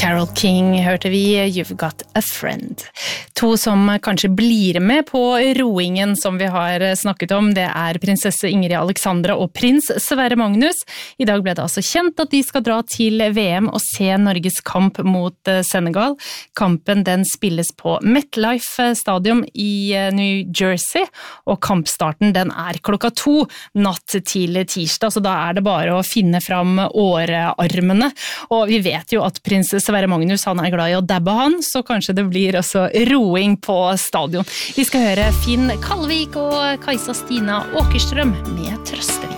Carole King hørte vi You've Got a Friend. To som kanskje blir med på roingen som vi har snakket om, det prinsesse Ingrid Alexandra og prins Sverre Magnus. I dag ble det altså kjent at de skal dra til VM og se Norges kamp mot Senegal. Kampen den spilles på MetLife Stadium i New Jersey, og kampstarten den 2:00 natt til tirsdag, så da det bare å finne fram årearmene. Og vi vet jo at prins Sverre Magnus, han glad i å dabbe han, så kanskje det blir også roing på stadion. Vi skal høre Finn Kalvik og Kajsa Stina Åkerstrøm med Trøstevik.